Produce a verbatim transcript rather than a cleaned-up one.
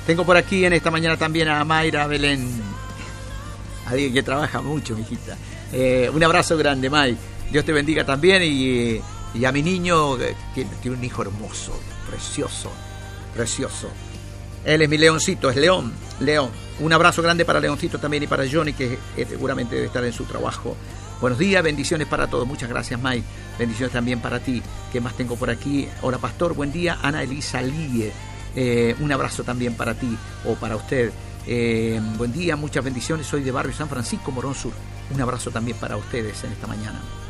Tengo por aquí en esta mañana también a Mayra Belén, alguien que trabaja mucho, mijita. Eh, un abrazo grande, May. Dios te bendiga también y, y a mi niño, que tiene un hijo hermoso, precioso, precioso. Él es mi leoncito, es León, León. Un abrazo grande para Leoncito también y para Johnny, que eh, seguramente debe estar en su trabajo. Buenos días, bendiciones para todos. Muchas gracias, May. Bendiciones también para ti. ¿Qué más tengo por aquí? Hola, pastor. Buen día, Ana Elisa Lie. Eh, un abrazo también para ti o para usted. Eh, buen día, muchas bendiciones. Soy de Barrio San Francisco, Morón Sur. Un abrazo también para ustedes en esta mañana.